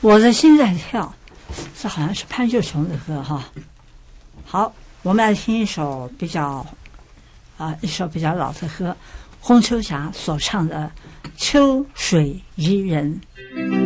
我的心在跳，这好像是潘秀琼的歌哈。好，我们来听一首比较老的歌，洪秋霞所唱的《秋水伊人》。